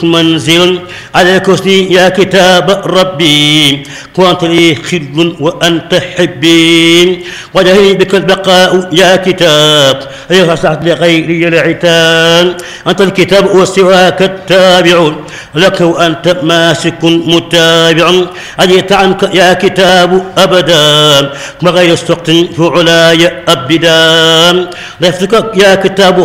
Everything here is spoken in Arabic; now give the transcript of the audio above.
منزل على الكرسي يا كتاب ربي كنت لي خل وأنت حبي وجهي بك البقاء يا كتاب رسعت لغيري العتاب أنت الكتاب وسواك التابع لك وأنت ماسك متابع أجيت عنك يا كتاب أبدا وغير سقط في علاي أبدا رفقك يا كتاب